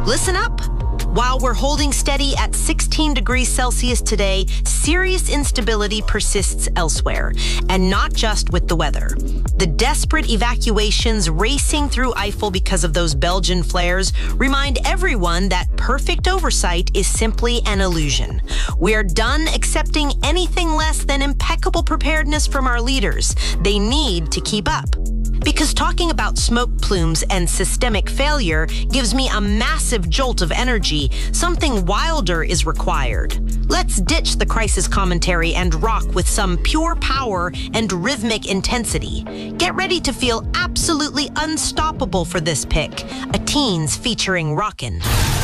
Listen up. While we're holding steady at 16 degrees Celsius today, serious instability persists elsewhere, and not just with the weather. The desperate evacuations racing through Eiffel because of those Belgian flares remind everyone that perfect oversight is simply an illusion. We are done accepting anything less than impeccable preparedness from our leaders. They need to keep up. Because talking about smoke plumes and systemic failure gives me a massive jolt of energy, something wilder is required. Let's ditch the crisis commentary and rock with some pure power and rhythmic intensity. Get ready to feel absolutely unstoppable for this pick, a teens featuring Rockin'.